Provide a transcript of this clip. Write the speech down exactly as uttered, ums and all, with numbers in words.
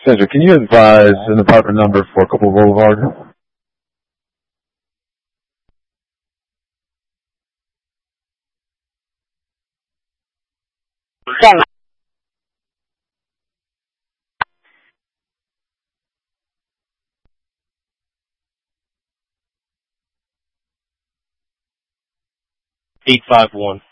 Sandra, can you advise an apartment number for Couple Boulevard? Seven. eight five one.